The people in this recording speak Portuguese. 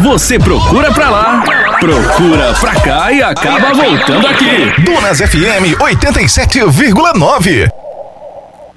Você procura pra lá, procura pra cá e acaba voltando aqui. Dunas FM 87,9.